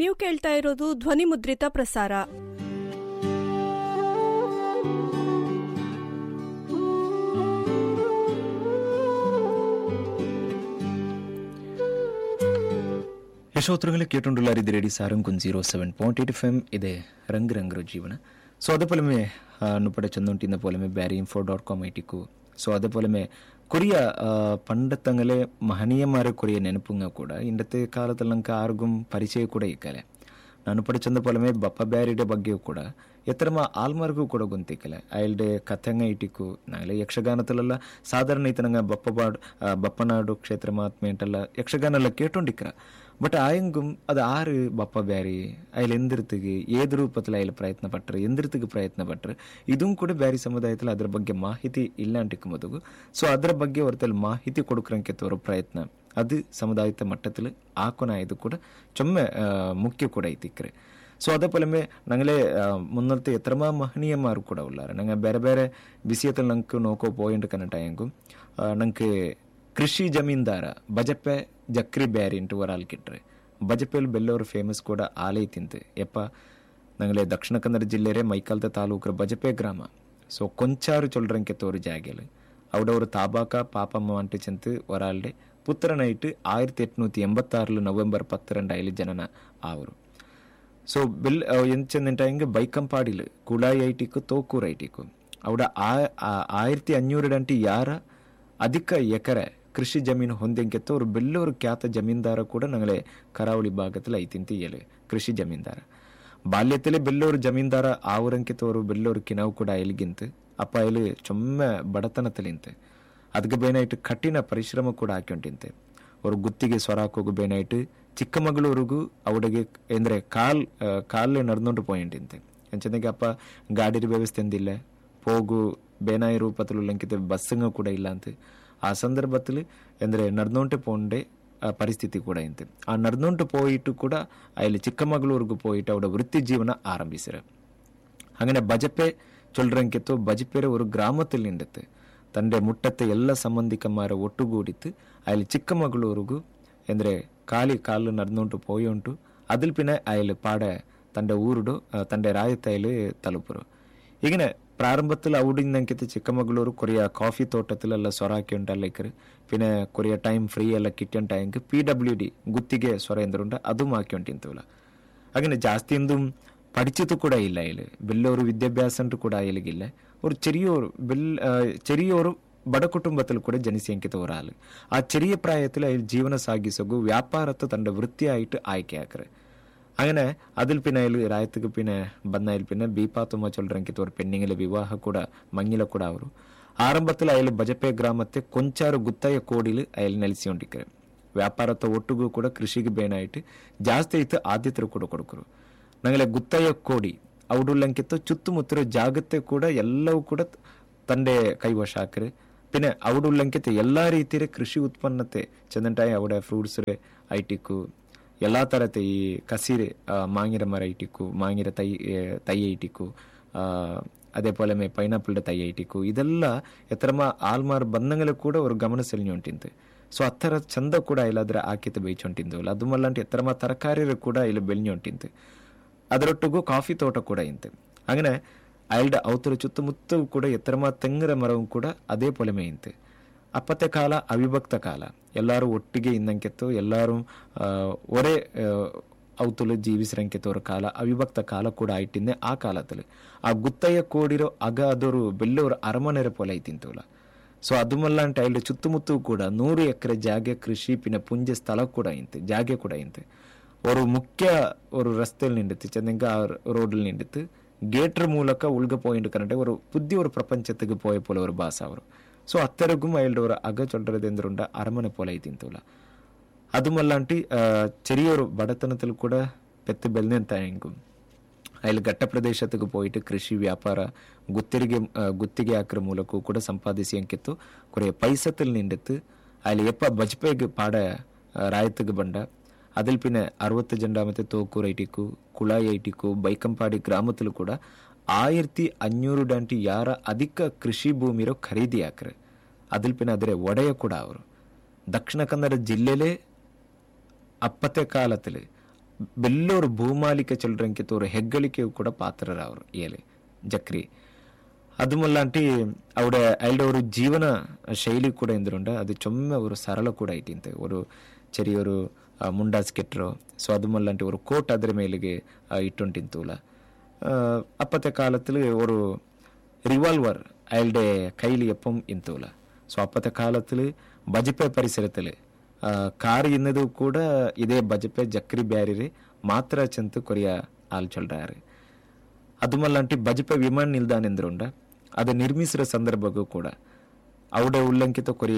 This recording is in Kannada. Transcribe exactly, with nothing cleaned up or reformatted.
ನೀವು ಕೇಳ್ತಾ ಇರೋದು ಧ್ವನಿ ಮುದ್ರಿತ ಪ್ರಸಾರ. ಯಶೋತ್ರಗಳೇ ಕೇಟುಂಡುಲಾರಿದ್ದು ರೇಡಿ ಸಾರಂಗುನ್ zero seven point eight F M ಇದೆ ರಂಗ್ ರಂಗ್ರ ಜೀವನ. ಸೊ ಅದೇ ಪೊಲಮೆ ನುಪಡೆ ಚಂದುಂಟಿಂದ ಪೊಲಮೆ Beary info dot com ಐಟಿಕ್ಕು. So ಅದೇ ಪೊಲಮೆ ಕೊರಿಯ ಪಂಡತ್ತಂಗಲೆ ಮಹನೀಯಮಾರ ಕೊರಿಯ ನೆನಪುಂಗ ಕೂಡ ಇಂಡത്തെ ಕಾಲದಲ್ಲಿ ನಂಗೆ ಆರ್ಗುಂ ಪರಿಚಯ ಕೂಡ ಇಕ್ಕಲೆ. ನಾನು ಪಡೆ ಚಂದ ಪೊಲಮೆ ಬಪ್ಪ ಬ್ಯಾರಿಡೆ ಬಗ್ಗೆಯೂ ಕೂಡ ಎತ್ತರಮ ಆಲ್ಮಾರ್ಗೂ ಕೂಡ ಗೊಂತಿಕ್ಕಲೆ. ಅಯಲ್ಡೆ ಕಥಂಗ ಇಟಿಕ್ಕು ನಾಳೆ ಯಕ್ಷಗಾನದಲ್ಲೆಲ್ಲ ಸಾಧಾರಣ ಇತನಂಗ ಬಪ್ಪ ಬಾಡ್ ಬಪ್ಪನಾಡು ಕ್ಷೇತ್ರ ಮಹಾತ್ಮೆ ಅಂಟಲ್ಲ ಯಕ್ಷಗಾನ ಎಲ್ಲ ಕೇಟೊಂಡಿಕ್ರ. ಬಟ್ ಆಯಂಗುಂ ಅದು ಆರು ಬಪ್ಪ ಬ್ಯಾರಿ ಅಯ್ಲ್ ಎಂದಿರ್ತಿಗೆ ಏದು ರೂಪத்தில் ಅಯ್ಲ್ ಪ್ರಯತ್ನ ಪಟ್ಟರು ಎಂದಿರ್ತಿಗೆ ಪ್ರಯತ್ನ ಪಟ್ಟರು ಇದೂ ಕೂಡ ಬ್ಯಾರಿ ಸಮುದಾಯದಲ್ಲಿ ಅದರ ಬಗ್ಗೆ ಮಾಹಿತಿ ಇಲ್ಲ ಅಂಟಿಕ್ಕ ಮೊದಲು. ಸೊ ಅದರ ಬಗ್ಗೆ ಹೊರತಲ್ಲಿ ಮಾಹಿತಿ ಕೊಡುಕ್ರಂಕೆ ತೋರೋ ಪ್ರಯತ್ನ ಅದು ಸಮುದಾಯದ ಮಟ್ಟದಲ್ಲಿ ಆಕೋನ ಇದು ಕೂಡ ಚೊಮ್ಮೆ ಮುಖ್ಯ ಕೂಡ ಐತಿಕ್ರೆ. ಸೊ ಅದೇ ಪೊಲಮೆ ನಂಗಲೇ ಮುನ್ನಲ್ತೆ ಎತ್ತರಮ ಮಹನೀಯಮಾರು ಕೂಡ ಉಳ್ಳಾರ ನಂಗೆ ಬೇರೆ ಬೇರೆ ವಿಷಯದಲ್ಲಿ ನಂಗೆ ನೋಕೋ ಪಾಯಿಂಟ್ ಕನ್ನಟ ಹೆಂಗು ನಂಗೆ ಕೃಷಿ ಜಮೀನ್ದಾರ ಬಜಪೆ ಜಕ್ರಿ ಬ್ಯಾರಿ ಇಂಟು ವರಾಲ್ ಕಿಟ್ರೆ ಬಜಪೆಲ್ ಬೆಲ್ಲವರು ಫೇಮಸ್ ಕೂಡ ಆಲೈ ತಿಂತೆ ಎಪ್ಪ ನಂಗಲೇ ದಕ್ಷಿಣ ಕನ್ನಡ ಜಿಲ್ಲೆರೆ ಮೈಕಾಲ್ತ ತಾಲೂಕರ ಬಜಪೆ ಗ್ರಾಮ. ಸೊ ಕೊಂಚಾರು ಚೊಲ್ರಂಕೆ ತೋರು ಜಾಗೆಲು ಅವಡವರು ತಾಬಾಕ ಪಾಪಮ್ಮ ಅಂಟು ಚೆಂತು ವರಾಲ್ಡೆ ಪುತ್ರ ನೈಟ್ ಆயிரத்தி எட்நூத்தி எண்பத்தாறுல நவம்பர் பத்திரண்டு ஐலு ஜனன ஆவரு. ಸೊ ಬೆಲ್ ಎಂಚಂದಂಟ ಹಿಂಗೆ ಬೈಕಂಪಾಡಿಲು ಕುಳಾಯಿ ಐಟಿಕ್ಕು ತೋಕೂರು ಐಟಿಕ್ಕು ಅವಡ ಆಯಿರತ್ತಿ ಅഞ്ഞൂറ് ಯಾರ ಅಧಿಕ ಎಕರೆ ಕೃಷಿ ಜಮೀನು ಹೊಂದೆಂಕೆತ್ತು ಅವರು ಬೆಲ್ಲೂರು ಖ್ಯಾತ ಜಮೀನ್ದಾರ ಕೂಡ ನಂಗಳೆ ಕರಾವಳಿ ಭಾಗದಲ್ಲಿ ಐತಿಂತಿ ಎಲೆ ಕೃಷಿ ಜಮೀನ್ದಾರ ಬಾಲ್ಯತಲೇ ಬೆಲ್ಲೂರು ಜಮೀನ್ದಾರ ಆವರಂಕೆತ್ತವರು ಬೆಲ್ಲೂರು ಕಿನಾವು ಕೂಡ ಎಲ್ಗಿಂತು ಅಪ್ಪ ಎಲ್ಲಿ ಚೊಮ್ಮೆ ಬಡತನತಲಿಂತೆ ಅದಕ್ಕೆ ಬೇನಾಯ್ತು ಕಠಿಣ ಪರಿಶ್ರಮ ಕೂಡ ಹಾಕೊಂಟಿಂತೆ ಅವರು ಗುತ್ತಿಗೆ ಸ್ವರ ಹಾಕೋಗು ಬೇನಾಯ್ತು ಚಿಕ್ಕಮಗಳೂರಿಗೂ ಅವಡಿಗೆ ಅಂದರೆ ಕಾಲ್ ಕಾಲೇ ನಡೆದೊಂಡು ಪೋಯಿಂಟಿಂತೆ ಅಂಚನೆಗೆ ಅಪ್ಪ ಗಾಡಿ ವ್ಯವಸ್ಥೆ ಎಂದಿಲ್ಲ ಹೋಗು ಬೇನಾಯಿ ರೂಪದಲ್ಲಿ ಲಂಕಿತ ಬಸ್ಸಂಗ ಕೂಡ ಇಲ್ಲ ಅಂತ ಆ ಸಂದರ್ಭದಲ್ಲಿ ಅಂದರೆ ನಡೆದೊಂಟೆ ಪೋಂಡೆ ಪರಿಸ್ಥಿತಿ ಕೂಡ ಇಂತೆ ಆ ನಡೆದೊಂಟು ಪೋಯಿಟ್ಟು ಕೂಡ ಅಲ್ಲಿ ಚಿಕ್ಕಮಗಳೂರಿಗೂ ಪೋಯಿಟ್ಟು ಅವರ ವೃತ್ತಿ ಜೀವನ ಆರಂಭಿಸಿರ. ಹಾಗೆ ಬಜಪೆ ಚೊಲ್ರಂಕಿತ್ತು ಬಜಪೆರೆ ಒಂದು ಗ್ರಾಮದಲ್ಲಿ ನಿಂಡುತ್ತೆ ತಂದೆ ಮುಟ್ಟತ್ತೆ ಎಲ್ಲ ಸಂಬಂಧಿಕಮಾರ ಒಟ್ಟುಗೂಡಿತ್ತು ಅಲ್ಲಿ ಚಿಕ್ಕಮಗಳೂರಿಗೂ ಅಂದರೆ ಕಾಲಿ ಕಾಲು ನಡೆದೊಂಟು ಪೋಯುಂಟು ಅದಿಲ್ ಪಿನ ಅಯ್ಲು ಪಾಡ ತಂಡೆ ಊರುಡು ತಂಡೆ ರಾಯತೈಲು ತಲುಪರು. ಈಗಿನ ಪ್ರಾರಂಭത്തിൽ ഔഡിന്നಂಕಿತ ಚಿಕ್ಕಮಗಳೂರು ಕೊರಿಯ ಕಾಫಿ ತೋಟത്തിലെಲ್ಲ ಸೊರಾಕಿ ಉಂಟಲ್ಲ ಇಕ್ಕರು പിന്നെ ಕೊರಿಯ ಟೈಮ್ ಫ್ರೀ ಎಲ್ಲ ಕಿಟ್ಟನ್ ಟೈಂಗೆ ಪಿ ಡಬ್ಲ್ಯೂ ಡಿ ಗುತ್ತಿಗೆ ಸ್ವರ ಎಂದ್ರುಂಟ ಅದು ಹಾಕಿ ಉಂಟಿಂತವಲ್ಲ. ಹಾಗೆ ಜಾಸ್ತಿ ಇಂದು പഠിച്ചിട്ട് ಕೂಡ ಇಲ್ಲ ಇಲ್ಲಿ ಬೆಲ್ಲೋರು ವಿದ್ಯಾಭ್ಯಾಸ ಅಂತೂ ಕೂಡ ಇಲ್ಲಿಗಿಲ್ಲ. ಅವರು ചെറിയോರು ಬೆಲ್ ചെറിയോರು ಬಡ ಕುಟುಂಬದಲ್ಲಿ ಕೂಡ ಜನಿಸಿಯಂಕಿತವರಾಲು ಆ ചെറിയ പ്രായത്തിൽ അതിൽ ಜೀವನ ಸಾಗಿಸೋಗು ವ್ಯಾಪಾರத்தை ತಂಡ ವೃತ್ತಿಯಾയിട്ട് ಆಯ್ಕೆ ಹಾಕ್ರೆ. അങ്ങനെ അതിൽ പിന്നെ അതിൽ രായത്തുക്ക് പിന്നെ ബന്നതിൽ പിന്നെ ബീപ്പാത്തുമ്മ ചൊല്ലറങ്കിത്ത് ഒരു പെണ്ണിങ്ങിലെ വിവാഹ കൂടെ മങ്ങില കൂടെ ಅವರು ಆರಂಭത്തിൽ ಅಯಲ್ ಬಜಪೆ ಗ್ರಾಮത്തെ ಕೊಂಚಾರು ಗುತ್ತಾಯ ಕೋಡಿಲು ಅಯಲ್ ನೆಲೆಸಿಕೊಂಡಿಕ್ಕರೆ ವ್ಯಾಪಾರத்தை ಒಟ್ಟಿಗೂ ಕೂಡ ಕೃಷಿಗೆ ಬೇನಾಯಿಟ್ಟು ಜಾಸ್ತಿ ಐತು ಆದ್ಯತೆ ಕೂಡ ಕೊಡುಕರು ನಂಗಲೆ ಗುತ್ತಾಯ ಕೋಡಿ ಔಡುಲ್ಲಂಕಿತ್ತು ಚುತ್ತಮುತ್ತಲ ಜಾಗತ್ತೆ ಕೂಡ ಎಲ್ಲವೂ ಕೂಡ ತಂದೆ ಕೈವಶ ಹಾಕ್ರೆ. പിന്നെ ഔಡುಲ್ಲಂಕಿತ್ತು ಎಲ್ಲ ರೀತಿಯ ಕೃಷಿ ಉತ್ಪನ್ನತೆ ಚಂದಂಟಾಯಿ ಅವಡ ಫ್ರೂಟ್ಸ್ ಐಟಿಕ್ಕು ಎಲ್ಲ ಥರತೆ ಈ ಕಸಿರೆ ಮಾಂಗಿರ ಮರ ಐಟಿಕ್ಕು ಮಾಂಗಿರ ತೈ ತೈ ಐಟಿಕ್ಕು ಅದೇ ಪೊಲಮೆ ಪೈನಾಪಲ್ಡ ತೈ ಐಟಿಕ್ಕು ಇದೆಲ್ಲ ಎತ್ತರಮ ಆಲ್ಮಾರ್ ಬಂದಂಗಲ ಕೂಡ ಅವರು ಗಮನ ಸೆಲ್ನಿ ಉಂಟಿಂತು. ಸೊ ಅತ್ತರ ಚಂದ ಕೂಡ ಇಲ್ಲಾದ್ರೆ ಆಕಿತ ಬೇಯ್ಚೊಂಟಿಂದವಲ್ಲ ಅದು ಮಲ್ಲಂಟು ಎತ್ತರಮ ತರಕಾರಿರು ಕೂಡ ಇಲ್ಲಿ ಬೆಳ್ನಿ ಉಂಟಿಂತು. ಅದರೊಟ್ಟಿಗೂ ಕಾಫಿ ತೋಟ ಕೂಡ ಇಂತೆ. ಹಾಗೆ ಅಯಲ್ಡ ಅವತರ ಸುತ್ತಮುತ್ತ ಕೂಡ ಎತ್ತರಮ ತೆಂಗರ ಮರವು ಕೂಡ ಅದೇ ಪೊಲಮೆ ಇಂತೆ. ಅಪ್ಪತ್ತೆ ಕಾಲ ಅವಿಭಕ್ತ ಕಾಲ ಎಲ್ಲರೂ ಒಟ್ಟಿಗೆ ಇನ್ನಂಕೆತ್ತು ಎಲ್ಲರೂ ಒರೇ ಅವತಲು ಜೀವಿಸಿರಂಕೆತ್ತವರ ಕಾಲ ಅವಿಭಕ್ತ ಕಾಲ ಕೂಡ ಆಯ್ತಿಂದೆ. ಆ ಕಾಲದಲ್ಲಿ ಆ ಗುತ್ತಯ್ಯ ಕೋಡಿರೋ ಅಗ ಅದವರು ಬೆಲ್ಲವರು ಅರಮನೆರ ಪೊಲ ಐತಿಂತವಲ್ಲ. ಸೊ ಅದು ಮಲ್ಲಂಟ ಅಯಲ್ಡ ಸುತ್ತಮುತ್ತೂ ಕೂಡ ನೂರು ಎಕರೆ ಜಾಗೆ ಕೃಷಿ ಪಿನ ಪುಂಜೆ ಸ್ಥಳ ಕೂಡ ಇಂತೆ ಜಾಗೆ ಕೂಡ ಇಂತೆ. ஒரு முக்கிய ஒரு ரஸ்தையில் நின்றுத்து சென்னைங்க ரோடில் நின்றுத்து ಗೇಟ್ರ ಮೂಲಕ ಉಳ್ಗ ಪಾಯಿಂಟ್ ಕನ್ನಡ ஒரு புதிய ஒரு ಪ್ರಪಂಚத்துக்கு போய போல ஒரு பாஸ் ಅವರು. ಸೊ ಅತ್ತರಗೂ ಅಯಲ್ಡವರ ಅಗ ಚೊಲ್ರದೆಂದ್ರುಂಡ ಅರಮನೆ ಪೋಲ ಐತಿಂತವಲ್ಲ ಅದು ಮಲ್ಲಾಂಟಿ ചെറിയൊരു ಬಡತನದಲ್ಲಿ ಕೂಡ ಪೆತ್ತು ಬೆಲ್ನೆಂತ ಹೆಂಗು ಅಯಲ್ಲಿ ಘಟ್ಟ ಪ್ರದೇಶಕ್ಕೆ போயிட்டு ಕೃಷಿ ವ್ಯಾಪಾರ ಗುತ್ತಿಗೆ ಗುತ್ತಿಗೆ ಹಾಕ್ರ ಮೂಲಕ ಕೂಡ ಸಂಪಾದಿಸಿ ಅಂಕಿತ್ತು ಕೊರೆ ಪೈಸത്തിൽ ನಿಂಡುತ್ತು ಅಲ್ಲಿ ಎಪ್ಪ ಬಜ್ಪೆಗೆ ಪಾಡ ರಾಯத்துக்கு ಬಂಡ അതിൽ പിന്നെ അറുപത്തി രണ്ടാമത്തെ തോക്കൂർ ഐറ്റിക്കു കുളായി ഐറ്റിക്കു ബൈക്കംപാടി ಗ್ರಾಮದಲ್ಲೂ ಕೂಡ ಆಯಿರತ್ತಿ ಅഞ്ഞൂറ് ಡಂಟಿ ಯಾರ ಅಧಿಕ ಕೃಷಿ ಭೂಮಿರೋ ಖರೀದಿ ಹಾಕ್ರೆ. ಅದಿಲ್ ಪಿನ ಅದರ ಒಡೆಯ ಕೂಡ ಅವರು ದಕ್ಷಿಣ ಕನ್ನಡ ಜಿಲ್ಲೆಲೇ ಅಪ್ಪತ್ತೆ ಕಾಲದಲ್ಲಿ ಬೆಲ್ಲೋರು ಭೂಮಾಲಿಕ ಚಲ್ರಂಕೆ ತೋರು ಹೆಗ್ಗಳಿಕೆಯು ಕೂಡ പാത്രരാവർ ഏലെ ജക്രി അതുമല്ലാണ്ട് അവിടെ അയാളുടെ ഒരു ജീവന ശൈലി കൂടെ എന്തുണ്ട് അത് ചുമ്മ ഒരു സരള കൂടെ ആയിട്ടിಂತೆ ഒരു ചെറിയൊരു ಮುಂಡಾಸ್ ಕೆಟ್ಟರು ಸೊ അതുമല്ലാണ്ട് ഒരു ಕೋಟ್ ಅದರ ಮೇಲೆಗೆ ഇട്ടുണ്ടിಂತൂല അപ്പത്തെ കാലത്തിൽ ഒരു റിവാൾവർ അയാളുടെ കയ്യിൽ എപ്പം ഇന്തൂല ಸೊ ಅಪ್ಪത്തെ കാലത്തിൽ ಬಜಪೆ ಪರಿಸರത്തിൽ ಕಾರ್ ಇನ್ನದು ಕೂಡ ಇದೇ ಬಜಪೆ ಜಕ್ರಿ ಬ್ಯಾರಿರಿ ಮಾತ್ರ ಚಂತು ಕೊರಿಯ ಆಲ್ ಚೊಲ್ರಾರು അതുമല്ലാണ്ട് ಬಜಪೆ ವಿಮಾನ ನಿಲ್ದಾಣ ಎಂದ್ರುಂಡ ಅದು ನಿರ್ಮಿಸಿರೋ ಸಂದರ್ಭಕ್ಕೂ ಕೂಡ അവിടെ ಉಲ್ಲಂಘಿತ ಕೊರಿಯ